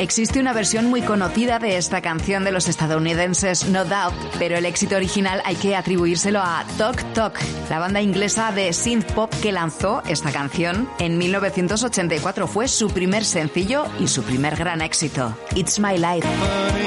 Existe una versión muy conocida de esta canción de los estadounidenses No Doubt, pero el éxito original hay que atribuírselo a Talk Talk, la banda inglesa de synth pop que lanzó esta canción en 1984. Fue su primer sencillo y su primer gran éxito. It's My Life.